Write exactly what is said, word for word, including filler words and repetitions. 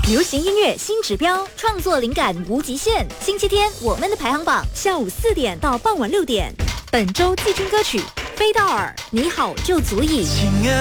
流行音乐新指标，创作灵感无极限。星期天我们的排行榜，下午四点到傍晚六点。本周季军歌曲飞道尔，你好就足以。